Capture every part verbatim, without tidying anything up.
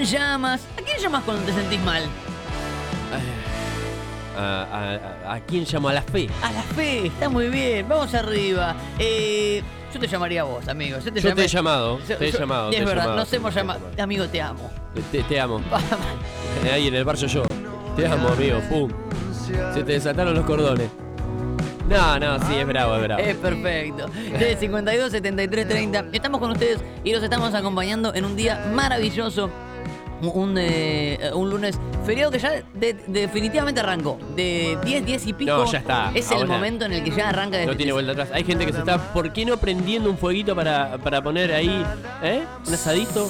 llamas? ¿A quién llamas cuando te sentís mal? A, a, ¿A quién llamo? A la fe. A la fe, está muy bien. Vamos arriba. Eh, yo te llamaría a vos, amigo. Yo te, Yo llamé... te he llamado. Yo, te he yo... llamado. Es te he verdad, llamado, nos hemos te llamado. llamado. Amigo, te amo. Te, te amo. Ahí en el barrio yo. Te amo, amigo. Pum. Se te desataron los cordones. No, no, sí, es bravo, es bravo. Es perfecto. De cincuenta y dos, setenta y tres, treinta. Estamos con ustedes y los estamos acompañando en un día maravilloso. Un, eh, un lunes feriado que ya de, de, definitivamente arrancó. De diez, diez y pico. No, ya está. Es Ahora el momento en el que ya arranca. No tiene vuelta atrás. Hay gente que se está, ¿por qué no prendiendo un fueguito para, para poner ahí, ¿eh? Un asadito.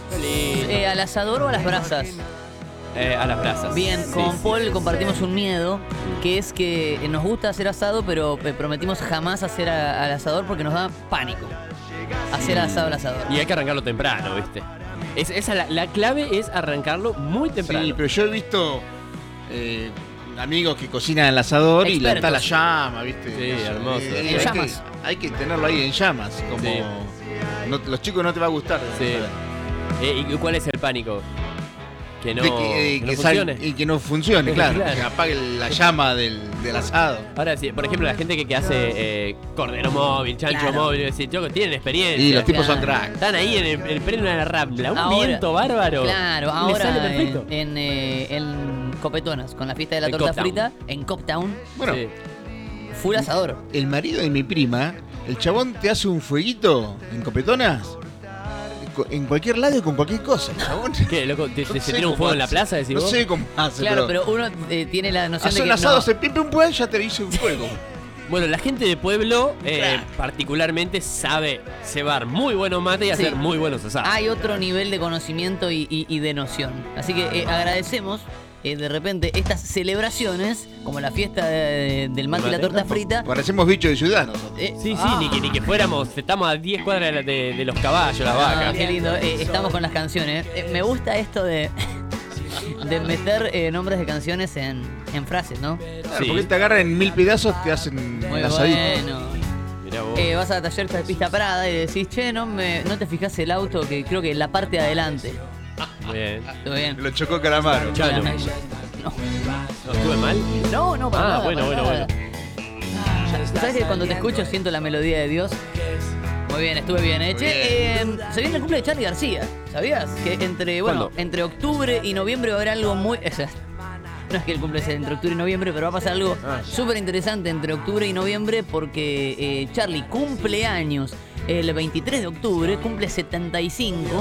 Eh, ¿Al asador o a las brasas? Eh, a las brasas. Bien, Sí, con sí, Paul sí, compartimos sí. un miedo, que es que nos gusta hacer asado, pero eh, prometimos jamás hacer a- al asador porque nos da pánico. Hacer asado al asador. Y hay que arrancarlo temprano, ¿viste? Es, esa, la, la clave es arrancarlo muy temprano. Sí, pero yo he visto eh, amigos que cocinan al asador y Expertos. la está la llama, ¿viste? Sí, Eso, hermoso. eh, En hay llamas. Que, hay que tenerlo ahí en llamas. Como Sí. no- los chicos no te va a gustar. Sí. Eh, ¿Y cuál es el pánico? Que no, De que, eh, que que no sal- funcione. y que no funcione, claro. Claro. Que apague la llama del, del asado. Ahora sí, por ejemplo, la gente que, que hace eh, cordero móvil, chancho Claro. móvil, decir, yo, tienen experiencia. Y los tipos Claro. son cracks. Están ahí en el, el pleno de la rambla, un Ahora- viento bárbaro. Claro, y les ahora sale perfecto. en, en, eh, en Copetonas, con la fiesta de la En torta Coptown. frita, en Coptown, Bueno, Sí. full asador. el marido de mi prima, el chabón te hace un fueguito en copetonas, co- en cualquier lado y con cualquier cosa, el chabón. ¿Qué, loco? ¿Te, No te- sé se tira un cómo fuego en la hace. plaza? Decís No vos? sé cómo hace, Claro, pero, pero uno eh, tiene la noción hace de un que asado, no. se pimpe un buen, ya te hice un fuego. Bueno, la gente de pueblo eh, Crack. particularmente sabe cebar muy buenos mates y hacer Sí. muy buenos asados. Hay otro nivel de conocimiento y, y- y de noción. Así que eh, agradecemos eh, de repente estas celebraciones, como la fiesta de- del mate y la Mate. torta frita. Parecemos bichos de ciudad nosotros. Eh, Sí, sí, ah, ni, que, ni que fuéramos, estamos a diez cuadras de, de- de los caballos, las ah, vacas. qué lindo, eh, estamos con las canciones. Eh, me gusta esto de, de meter eh, nombres de canciones en, en frases, ¿no? Claro, Sí. porque te agarran en mil pedazos, te hacen Muy el asadito. bueno. Mirá vos. Eh, vas a la taller de pista parada y decís, che, no, me, no te fijas el auto, que creo que la parte de adelante. Muy bien. ¿Todo bien? Lo chocó Calamaro. Chano. No, ¿No estuve mal? no, no, para Ah, nada, bueno, para bueno, nada. Ah, ¿sabes que cuando te escucho siento la melodía de Dios? Muy bien, estuve bien, ¿eh? Che, eh, se viene el cumple de Charly García, ¿sabías? Que entre, bueno, ¿Cuándo? entre octubre y noviembre va a haber algo muy... o sea, no es que el cumple sea entre octubre y noviembre, pero va a pasar algo Ah. súper interesante entre octubre y noviembre porque eh, Charly cumple años el veintitrés de octubre, cumple setenta y cinco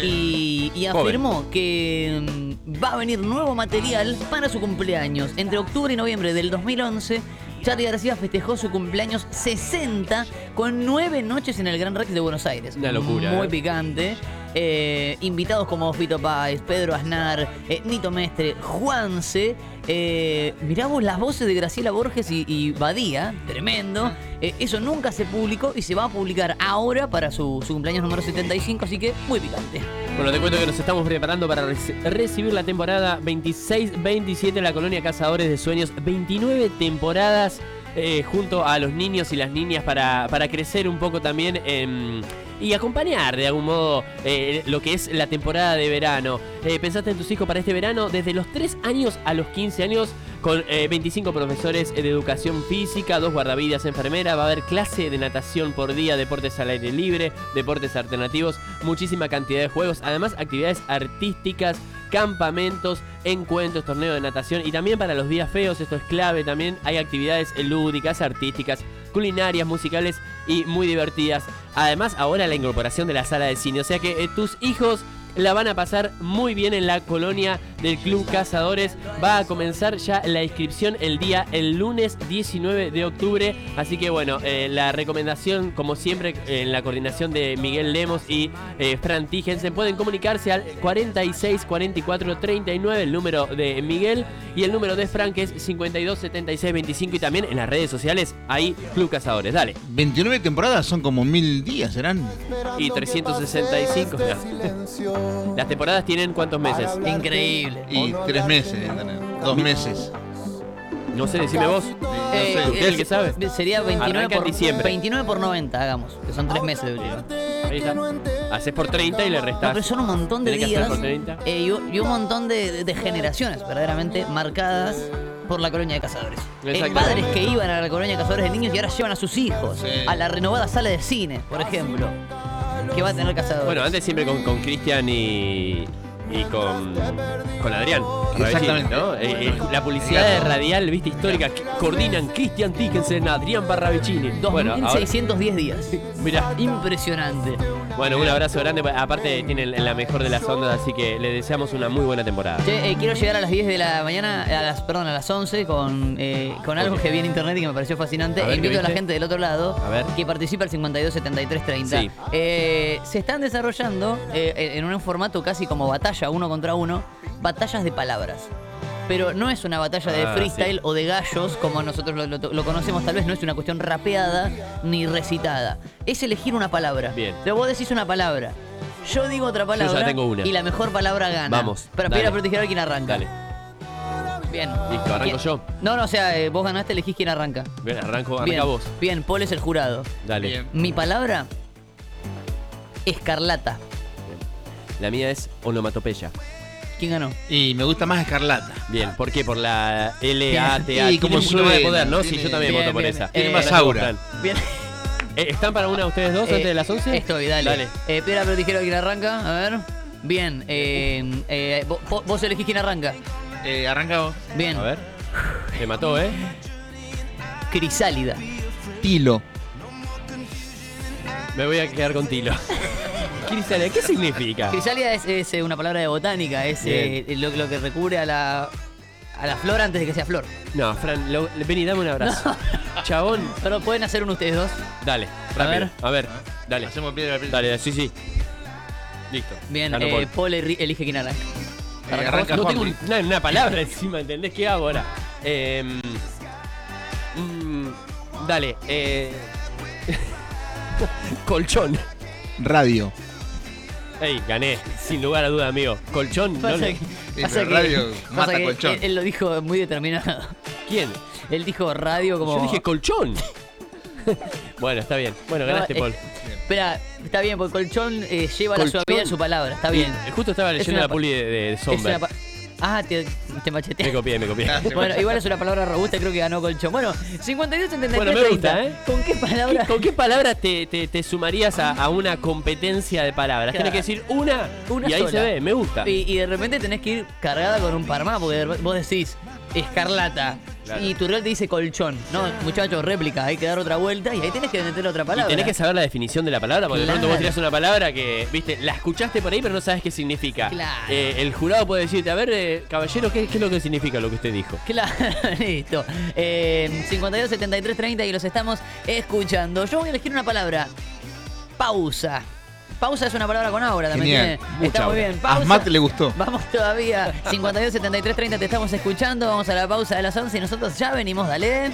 y, y Joven. afirmó que mm, va a venir nuevo material para su cumpleaños. Entre octubre y noviembre del dos mil once, Charly García festejó su cumpleaños sesenta con nueve noches en el Gran Rex de Buenos Aires. Una locura, Muy eh. picante. Eh, invitados como Fito Páez, Pedro Aznar, eh, Nito Mestre, Juanse. Eh, mirá vos las voces de Graciela Borges y, y Badía, tremendo. Eh, eso nunca se publicó y se va a publicar ahora para su, su cumpleaños número setenta y cinco, así que muy picante. Bueno, te cuento que nos estamos preparando para reci- recibir la temporada veintiséis veintisiete en la colonia Cazadores de Sueños. veintinueve temporadas eh, junto a los niños y las niñas para, para crecer un poco también em, y acompañar de algún modo eh, lo que es la temporada de verano. Eh, ¿Pensaste en tus hijos para este verano? Desde los tres años a los quince años, con eh, veinticinco profesores de educación física, dos guardavidas, enfermera, va a haber clase de natación por día, deportes al aire libre, deportes alternativos, muchísima cantidad de juegos, además actividades artísticas, campamentos, encuentros, torneos de natación y también para los días feos, esto es clave también, hay actividades lúdicas, artísticas, culinarias, musicales y muy divertidas. Además, ahora la incorporación de la sala de cine, o sea que eh, tus hijos la van a pasar muy bien en la colonia del Club Cazadores. Va a comenzar ya la inscripción el día, el lunes diecinueve de octubre. Así que bueno, eh, la recomendación, como siempre, eh, en la coordinación de Miguel Lemos y eh, Fran Tijensen, pueden comunicarse al cuarenta y seis cuarenta y cuatro treinta y nueve, el número de Miguel, y el número de Fran, que es cincuenta y dos setenta y seis veinticinco, y también en las redes sociales, ahí Club Cazadores. Dale. veintinueve temporadas son como mil días, ¿serán? Y trescientos sesenta y cinco. Las temporadas tienen ¿cuántos meses? Increíble. Y tres meses, deben tener. Dos meses. No sé, decime vos. Eh, ¿Usted eh, el que sabe? Sería veintinueve Arranca en por, diciembre. veintinueve por noventa, hagamos, que son tres meses de brillo. Ahí está. Haces por treinta y le No, restás. pero son un montón de Tenés que hacer días por treinta. eh, y, un- y un montón de, de- de generaciones verdaderamente marcadas por la colonia de cazadores. Eh, Exacto. padres que iban a la colonia de cazadores de niños y ahora llevan a sus hijos Sí. a la renovada sala de cine, por ejemplo, que va a tener cazadores. Bueno, antes siempre con con Cristian y, y con, con Adrián. Exactamente. ¿no? Eh, eh, la publicidad de radial, viste, histórica, que coordinan Cristian Dickinson, Adrián Barravicini. Bueno, dos mil seiscientos diez días. mirá. Impresionante. Bueno, un abrazo grande. Aparte, tienen la mejor de las ondas, así que le deseamos una muy buena temporada. Che, eh, quiero llegar a las diez de la mañana, a las, perdón, a las once con, eh, con algo Ok. que vi en internet y que me pareció fascinante. A ver, E invito ¿qué a la viste? gente del otro lado A ver. que participe al cincuenta y dos setenta y tres treinta. Sí. Eh, se están desarrollando eh, en un formato casi como batalla uno contra uno, batallas de palabras. Pero no es una batalla de Ah, freestyle sí. o de gallos como nosotros lo, lo- lo conocemos, tal vez no es una cuestión rapeada ni recitada. Es elegir una palabra. Bien. Pero vos decís una palabra. Yo digo otra palabra tengo una. y la mejor palabra gana. Vamos, Pero dale. para proteger a quien arranca. Dale. Bien. Listo, arranco ¿Quién? yo. No, no, o sea, eh, vos ganaste, elegís quién arranca. Bien, arranco, arranca Bien. vos. Bien, Paul es el jurado. Dale. Bien. Mi palabra, escarlata. La mía es onomatopeya. ¿Quién ganó? Y me gusta más Escarlata. Bien, ¿por qué? Por la L A T A. Y como Tiene un poquito más de suena, poder, ¿no? Sí, tiene- yo también Bien, voto por bien. esa. Tiene más Gracias, aura. Fran. Bien. Eh, ¿Están para una ustedes dos Eh, antes de las once? Estoy, dale. Dale. Eh, piedra, papel, tijera, ¿quién arranca? A ver. Bien. Eh, eh, vo- vo- vos elegís quién arranca. Eh, arranca vos. Bien. A ver. Te mató, ¿eh? Crisálida. Tilo. Me voy a quedar con Tilo. Crisálida, ¿qué significa? Crisálida es, es, eh, una palabra de botánica, es eh, lo, lo que recubre a la, a la flor antes de que sea flor. No, Fran, lo- ven y dame un abrazo. Chabón, Pero pueden hacer uno ustedes dos. dale, A rápido. ver. A ver, dale. Hacemos piedra, papel. Dale, sí, sí. Listo. Bien, Ganó eh, Paul. Paul eri- elige quién arranca. Eh, Arranca arranca vos. No tengo Juanpi. una, una palabra encima, ¿entendés? ¿Qué hago ahora? Eh, mm, dale, eh. Colchón. Radio. Ey, gané, sin lugar a duda, amigo. Colchón, no Pasa le- que, Sí, pasa pero que- radio pasa mata que colchón. Él, él lo dijo muy determinado. ¿Quién? Él dijo radio como. Yo dije colchón. Bueno, está bien. Bueno, No, ganaste, eh, Paul. Espera, está bien, porque colchón eh, lleva la Colchón. suavidad de su palabra. Está bien. Eh, Justo estaba Es leyendo una la pa- puli de, de Es una Somber. pa- Ah, te, te macheteé. Me copié, me copié. Ah, Bueno, igual es una palabra robusta, creo que ganó colchón. Bueno, cincuenta y dos setenta y tres Bueno, me gusta, treinta. ¿eh? ¿Con qué palabra? ¿Con qué palabra te, te- te sumarías a, a una competencia de palabras? Claro. Tienes que decir una, Una y ahí sola. se ve, me gusta. Y, y de repente tenés que ir cargada con un par más, porque de repente vos decís escarlata. Claro. Y tu real te dice colchón. No, muchachos, réplica, hay que dar otra vuelta y ahí tenés que meter otra Y palabra. tenés que saber la definición de la palabra, porque de pronto Claro. vos tirás una palabra que, viste, la escuchaste por ahí, pero no sabes qué significa. Claro. Eh, el jurado puede decirte, a ver, eh, caballero, ¿qué, ¿qué es lo que significa lo que usted dijo? Claro, listo. Eh, cincuenta y dos setenta y tres treinta y los estamos escuchando. Yo voy a elegir una palabra. Pausa. Pausa es una palabra con aura también. Genial, tiene- mucha Está muy aura. bien. A Pausa. Asmat le gustó. Vamos todavía. cincuenta y dos setenta y tres treinta te estamos escuchando. Vamos a la pausa de las once y nosotros ya venimos. Dale.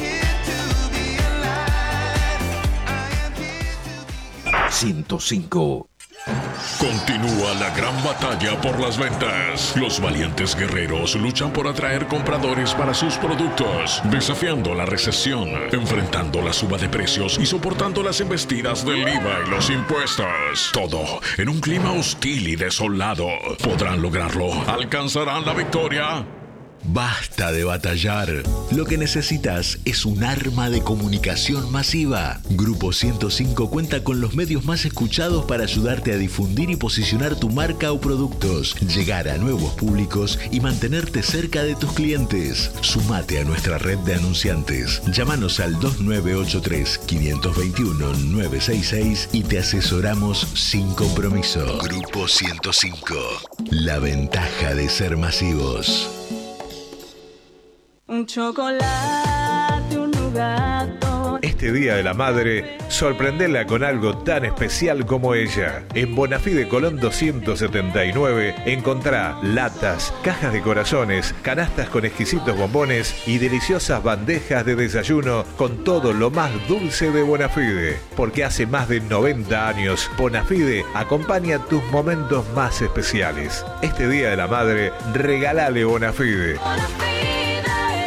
ciento cinco. Continúa la gran batalla por las ventas. Los valientes guerreros luchan por atraer compradores para sus productos, desafiando la recesión, enfrentando la suba de precios y soportando las embestidas del I V A y los impuestos. Todo en un clima hostil y desolado. ¿Podrán lograrlo? ¿Alcanzarán la victoria? Basta de batallar. Lo que necesitas es un arma de comunicación masiva. Grupo ciento cinco cuenta con los medios más escuchados para ayudarte a difundir y posicionar tu marca o productos, llegar a nuevos públicos y mantenerte cerca de tus clientes. Sumate a nuestra red de anunciantes. Llámanos al dos nueve ocho tres, cinco dos uno, nueve seis seis y te asesoramos sin compromiso. Grupo ciento cinco. La ventaja de ser masivos. Un chocolate, un gato. Este Día de la Madre, sorprendela con algo tan especial como ella. En Bonafide Colón doscientos setenta y nueve encontrá latas, cajas de corazones, canastas con exquisitos bombones y deliciosas bandejas de desayuno con todo lo más dulce de Bonafide. Porque hace más de noventa años, Bonafide acompaña tus momentos más especiales. Este Día de la Madre, regalale Bonafide.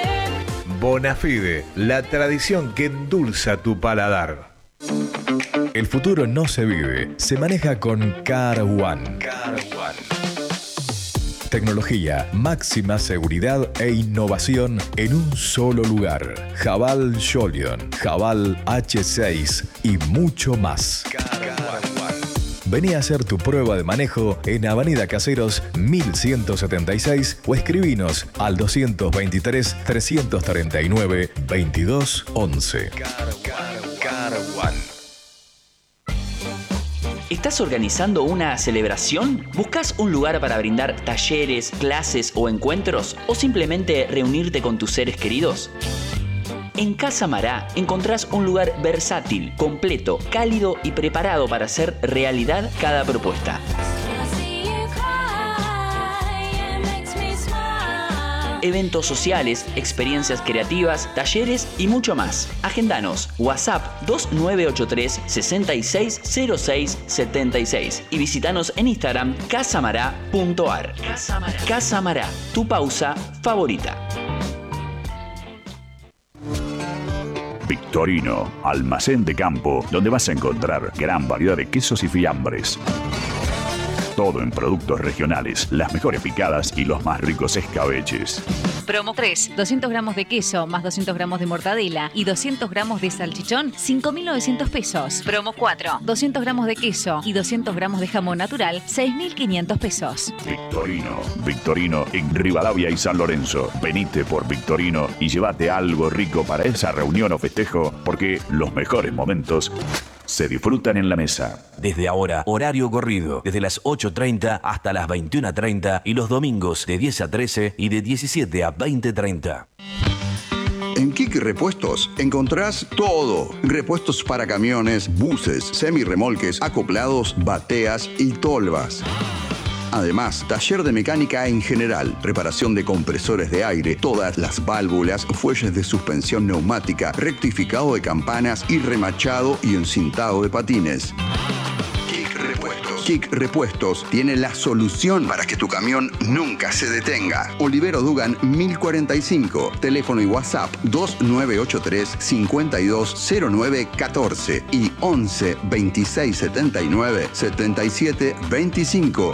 Bonafide, la tradición que endulza tu paladar. El futuro no se vive, se maneja con Car One. Car One. Tecnología, máxima seguridad e innovación en un solo lugar. Jabal Jolion, Jabal H seis y mucho más. Vení a hacer tu prueba de manejo en Avenida Caseros mil ciento setenta y seis o escribinos al doscientos veintitrés, trescientos treinta y nueve, veintidós once. Car One. ¿Estás organizando una celebración? ¿Buscas un lugar para brindar talleres, clases o encuentros? ¿O simplemente reunirte con tus seres queridos? En Casa Mará encontrás un lugar versátil, completo, cálido y preparado para hacer realidad cada propuesta. Eventos sociales, experiencias creativas, talleres y mucho más. Agendanos WhatsApp dos nueve ocho tres, seis seis cero seis siete seis y visitanos en Instagram casamará punto ar. Casa Mará, tu pausa favorita. Victorino, almacén de campo, donde vas a encontrar gran variedad de quesos y fiambres. Todo en productos regionales, las mejores picadas y los más ricos escabeches. Promo tres, doscientos gramos de queso más doscientos gramos de mortadela y doscientos gramos de salchichón, cinco mil novecientos pesos. Promo cuatro, doscientos gramos de queso y doscientos gramos de jamón natural, seis mil quinientos pesos. Victorino, Victorino en Rivadavia y San Lorenzo. Venite por Victorino y llévate algo rico para esa reunión o festejo, porque los mejores momentos se disfrutan en la mesa. Desde ahora, horario corrido, desde las ocho treinta hasta las veintiuna treinta y los domingos de diez a trece y de diecisiete a veinte treinta. En Kik Repuestos encontrás todo. Repuestos para camiones, buses, semirremolques, acoplados, bateas y tolvas. Además, taller de mecánica en general, reparación de compresores de aire, todas las válvulas, fuelles de suspensión neumática, rectificado de campanas y remachado y encintado de patines. Kik Repuestos. Kik Repuestos tiene la solución para que tu camión nunca se detenga. Olivero Dugan mil cuarenta y cinco, teléfono y WhatsApp dos nueve ocho tres, cinco dos cero nueve uno cuatro y once veintiséis setenta y nueve setenta y siete veinticinco.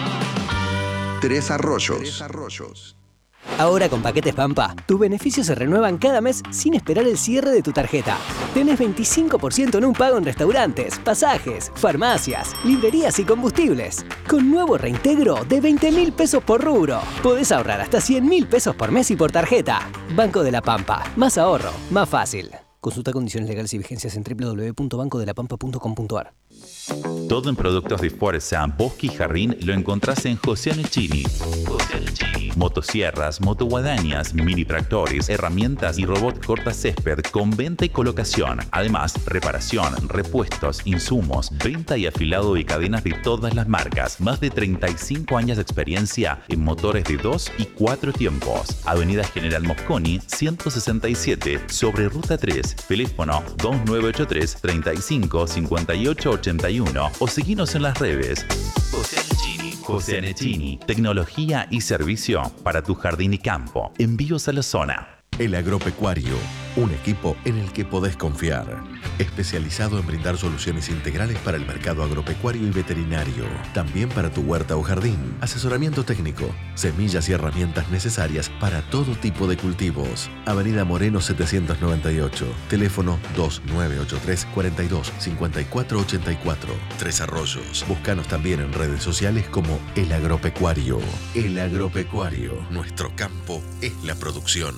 Tres Arroyos. Tres Arroyos. Ahora con Paquetes Pampa, tus beneficios se renuevan cada mes sin esperar el cierre de tu tarjeta. Tenés veinticinco por ciento en un pago en restaurantes, pasajes, farmacias, librerías y combustibles. Con nuevo reintegro de veinte mil pesos por rubro. Podés ahorrar hasta cien mil pesos por mes y por tarjeta. Banco de la Pampa. Más ahorro, más fácil. Consulta condiciones legales y vigencias en doble u doble u doble u punto banco de la pampa punto com punto ar. Todo en productos de fuerza, bosque y jardín lo encontrás en José Nechini. Motosierras, motoguadañas, mini tractores, herramientas y robot corta césped con venta y colocación. Además, reparación, repuestos, insumos, venta y afilado de cadenas de todas las marcas. Más de treinta y cinco años de experiencia en motores de dos y cuatro tiempos. Avenida General Mosconi, ciento sesenta y siete, sobre Ruta tres. Teléfono dos nueve ocho tres, treinta y cinco, cincuenta y ocho ochenta y uno o seguinos en las redes. José Nechini. José Nechini. Tecnología y servicio para tu jardín y campo. Envíos a la zona. El Agropecuario, un equipo en el que podés confiar. Especializado en brindar soluciones integrales para el mercado agropecuario y veterinario. También para tu huerta o jardín. Asesoramiento técnico, semillas y herramientas necesarias para todo tipo de cultivos. Avenida Moreno setecientos noventa y ocho. Teléfono dos nueve ocho tres, cuarenta y dos, cincuenta y cuatro ochenta y cuatro. Tres Arroyos. Búscanos también en redes sociales como El Agropecuario. El Agropecuario. Nuestro campo es la producción.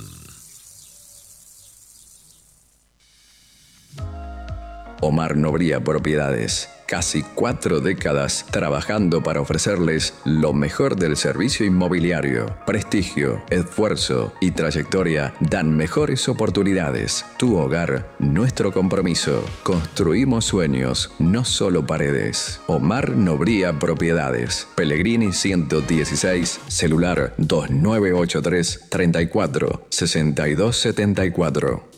Omar Nobría Propiedades. Casi cuatro décadas trabajando para ofrecerles lo mejor del servicio inmobiliario. Prestigio, esfuerzo y trayectoria dan mejores oportunidades. Tu hogar, nuestro compromiso. Construimos sueños, no solo paredes. Omar Nobría Propiedades. Pellegrini ciento dieciséis, celular dos nueve ocho tres, treinta y cuatro, sesenta y dos setenta y cuatro.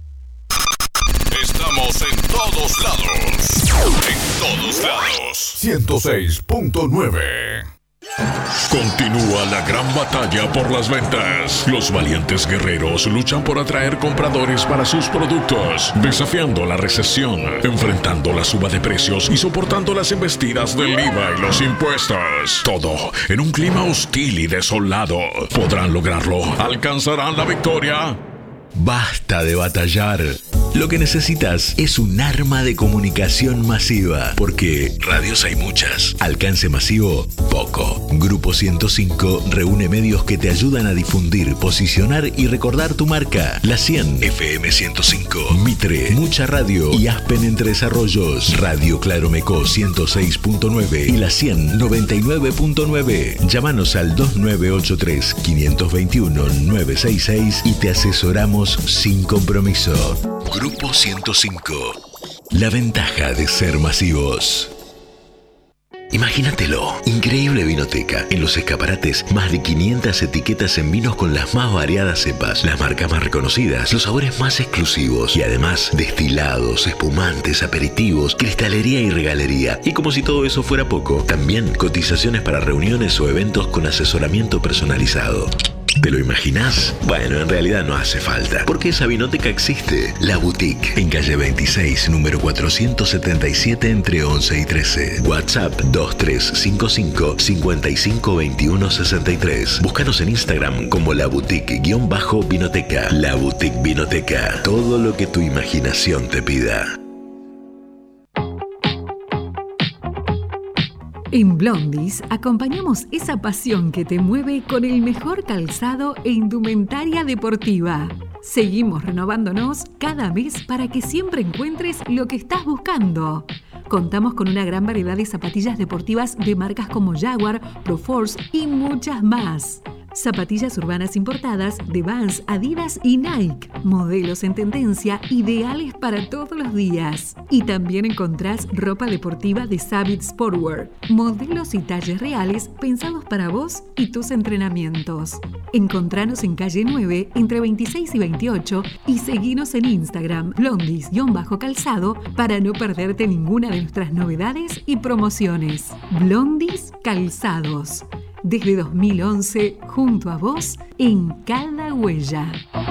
Estamos en todos lados. En todos lados. ciento seis punto nueve. Continúa la gran batalla por las ventas. Los valientes guerreros luchan por atraer compradores para sus productos, desafiando la recesión, enfrentando la suba de precios y soportando las embestidas del I V A y los impuestos. Todo en un clima hostil y desolado. ¿Podrán lograrlo? ¿Alcanzarán la victoria? Basta de batallar. Lo que necesitas es un arma de comunicación masiva, porque radios hay muchas, alcance masivo, poco. Grupo ciento cinco reúne medios que te ayudan a difundir, posicionar y recordar tu marca. La cien, F M ciento cinco, Mitre, Mucha Radio y Aspen Entre Desarrollos. Radio Claromecó ciento seis punto nueve y La cien, noventa y nueve punto nueve. Llámanos al dos nueve ocho tres, cinco dos uno, nueve seis seis y te asesoramos sin compromiso. Grupo ciento cinco. La ventaja de ser masivos. Imagínatelo, increíble vinoteca. En los escaparates, más de quinientas etiquetas en vinos con las más variadas cepas, las marcas más reconocidas, los sabores más exclusivos y además destilados, espumantes, aperitivos, cristalería y regalería. Y como si todo eso fuera poco, también cotizaciones para reuniones o eventos con asesoramiento personalizado. ¿Te lo imaginás? Bueno, en realidad no hace falta, porque esa vinoteca existe. La Boutique, en calle veintiséis, número cuatrocientos setenta y siete, entre once y trece. WhatsApp dos tres cinco cinco, cinco cinco dos uno seis tres. Búscanos en Instagram como La Boutique-Vinoteca. La Boutique Vinoteca. Todo lo que tu imaginación te pida. En Blondies acompañamos esa pasión que te mueve con el mejor calzado e indumentaria deportiva. Seguimos renovándonos cada mes para que siempre encuentres lo que estás buscando. Contamos con una gran variedad de zapatillas deportivas de marcas como Jaguar, Proforce y muchas más. Zapatillas urbanas importadas de Vans, Adidas y Nike. Modelos en tendencia, ideales para todos los días. Y también encontrás ropa deportiva de Savage Sportwear. Modelos y talles reales pensados para vos y tus entrenamientos. Encontranos en calle nueve, entre veintiséis y veintiocho, y seguinos en Instagram, blondies-calzado, para no perderte ninguna de nuestras novedades y promociones. Blondies Calzados. Desde dos mil once, junto a vos, en cada huella.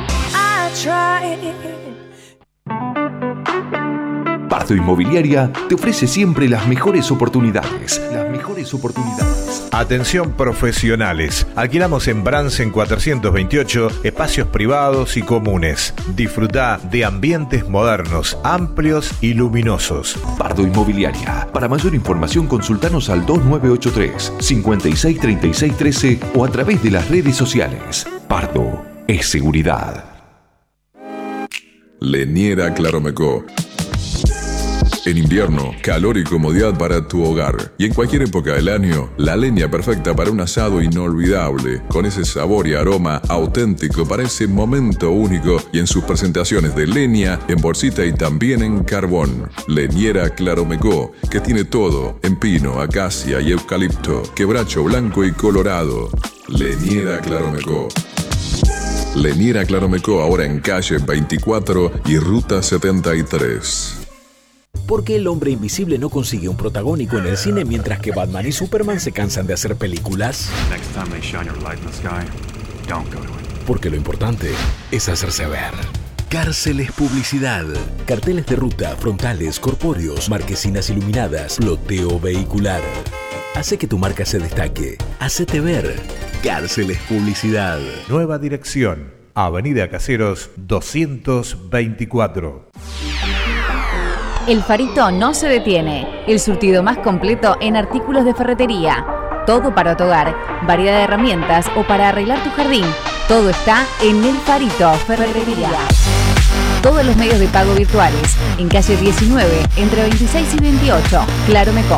Pardo Inmobiliaria te ofrece siempre las mejores oportunidades. Las mejores oportunidades. Atención profesionales. Alquilamos en Bransen cuatrocientos veintiocho espacios privados y comunes. Disfrutá de ambientes modernos, amplios y luminosos. Pardo Inmobiliaria. Para mayor información consultanos al dos nueve ocho tres, cinco seis tres seis uno tres o a través de las redes sociales. Pardo es seguridad. Leniera Claromecó. En invierno, calor y comodidad para tu hogar. Y en cualquier época del año, la leña perfecta para un asado inolvidable, con ese sabor y aroma auténtico para ese momento único y en sus presentaciones de leña, en bolsita y también en carbón. Leñera Claromecó, que tiene todo en pino, acacia y eucalipto, quebracho blanco y colorado. Leñera Claromecó. Leñera Claromecó, ahora en calle veinticuatro y ruta setenta y tres. ¿Por qué el hombre invisible no consigue un protagónico en el cine mientras que Batman y Superman se cansan de hacer películas? Porque lo importante es hacerse ver. Cárceles Publicidad. Carteles de ruta, frontales, corpóreos, marquesinas iluminadas, ploteo vehicular. Hace que tu marca se destaque. Hacete ver. Cárceles Publicidad. Nueva dirección. Avenida Caseros doscientos veinticuatro. El Farito no se detiene. El surtido más completo en artículos de ferretería. Todo para tu hogar, variedad de herramientas o para arreglar tu jardín. Todo está en El Farito Ferretería. Todos los medios de pago virtuales. En calle diecinueve, entre veintiséis y veintiocho. Claromecó.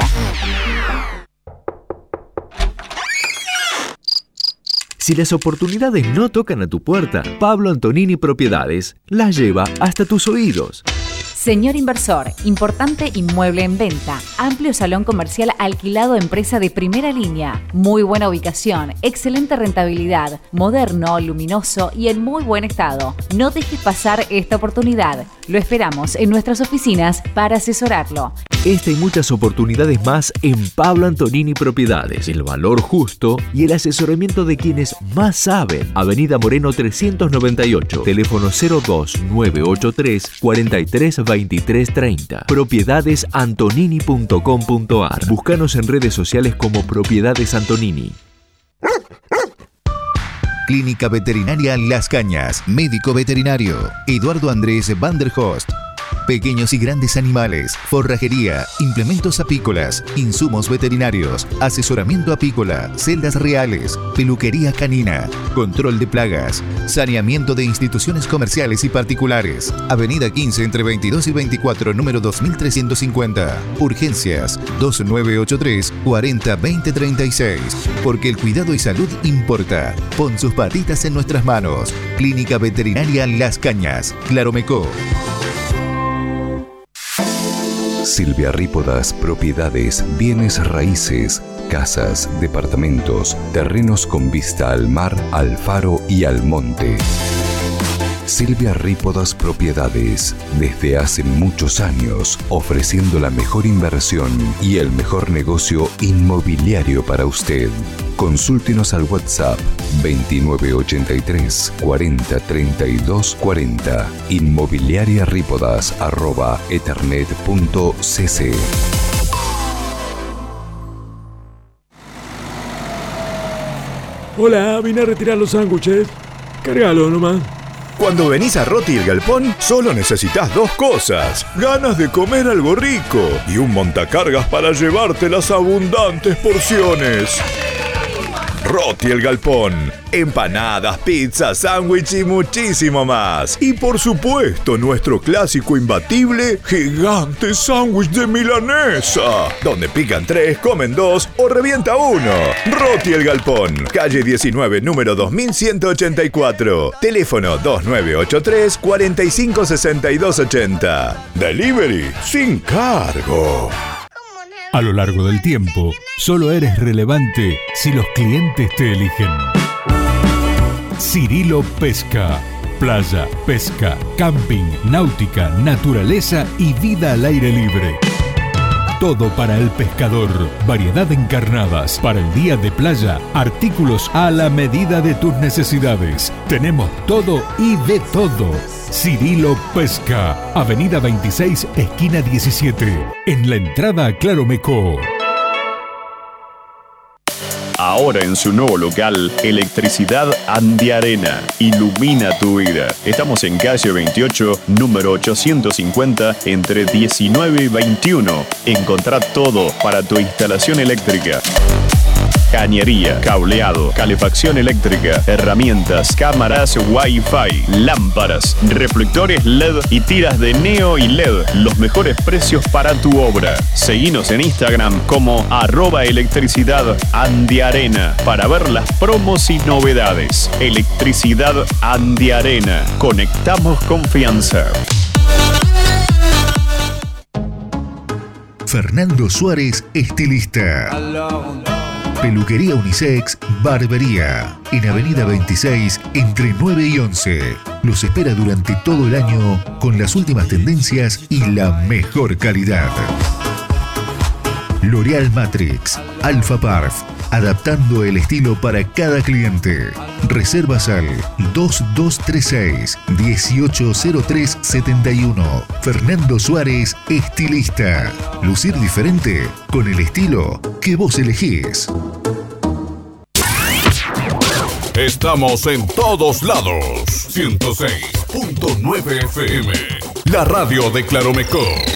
Si las oportunidades no tocan a tu puerta, Pablo Antonini Propiedades las lleva hasta tus oídos. Señor inversor, importante inmueble en venta, amplio salón comercial alquilado a empresa de primera línea, muy buena ubicación, excelente rentabilidad, moderno, luminoso y en muy buen estado. No dejes pasar esta oportunidad. Lo esperamos en nuestras oficinas para asesorarlo. Esta y muchas oportunidades más en Pablo Antonini Propiedades. El valor justo y el asesoramiento de quienes más saben. Avenida Moreno trescientos noventa y ocho. Teléfono cero dos nueve ocho tres cuatro tres dos tres tres cero. propiedades antonini punto com punto a r. Búscanos en redes sociales como Propiedades Antonini. Clínica Veterinaria Las Cañas. Médico veterinario Eduardo Andrés Van der Host. Pequeños y grandes animales, forrajería, implementos apícolas, insumos veterinarios, asesoramiento apícola, celdas reales, peluquería canina, control de plagas, saneamiento de instituciones comerciales y particulares. Avenida quince entre veintidós y veinticuatro, número dos mil trescientos cincuenta. Urgencias dos nueve ocho tres cuatro cero dos cero tres seis. Porque el cuidado y salud importa. Pon sus patitas en nuestras manos. Clínica Veterinaria Las Cañas, Claromecó. Silvia Rípodas Propiedades, bienes raíces, casas, departamentos, terrenos con vista al mar, al faro y al monte. Silvia Rípodas Propiedades, desde hace muchos años, ofreciendo la mejor inversión y el mejor negocio inmobiliario para usted. Consúltenos al WhatsApp veintinueve ochenta y tres cuarenta treinta y dos cuarenta, inmobiliariarípodas arroba ethernet punto cc. Hola, vine a retirar los sándwiches. Cárgalo nomás. Cuando venís a Roti el Galpón, solo necesitas dos cosas: ganas de comer algo rico y un montacargas para llevarte las abundantes porciones. Roti el Galpón, empanadas, pizzas, sándwich y muchísimo más. Y por supuesto, nuestro clásico imbatible, gigante sándwich de milanesa, donde pican tres, comen dos o revienta uno. Roti el Galpón, calle diecinueve, número dos mil ciento ochenta y cuatro. Teléfono dos nueve ocho tres cuatro cinco seis dos ocho cero. Delivery sin cargo. A lo largo del tiempo, solo eres relevante si los clientes te eligen. Cirilo Pesca. Playa, pesca, camping, náutica, naturaleza y vida al aire libre. Todo para el pescador. Variedad en carnadas. Para el día de playa, artículos a la medida de tus necesidades. Tenemos todo y de todo. Cirilo Pesca. Avenida veintiséis, esquina diecisiete. En la entrada a Claromecó. Ahora en su nuevo local, Electricidad Andiarena. Ilumina tu vida. Estamos en calle veintiocho, número ochocientos cincuenta, entre diecinueve y veintiuno. Encontrá todo para tu instalación eléctrica. Cañería, cableado, calefacción eléctrica, herramientas, cámaras Wi-Fi, lámparas, reflectores L E D y tiras de neo y L E D. Los mejores precios para tu obra. Seguinos en Instagram como arroba electricidad andiarena para ver las promos y novedades. Electricidad Andiarena. Conectamos confianza. Fernando Suárez, estilista. Peluquería unisex, barbería. En Avenida veintiséis, entre nueve y once. Los espera durante todo el año con las últimas tendencias y la mejor calidad. L'Oreal Matrix, Alpha Parf, adaptando el estilo para cada cliente. Reservas al dos dos tres seis, uno ocho cero tres siete uno. Fernando Suárez, estilista. Lucir diferente con el estilo que vos elegís. Estamos en todos lados. ciento seis punto nueve F M. La radio de Claromecó.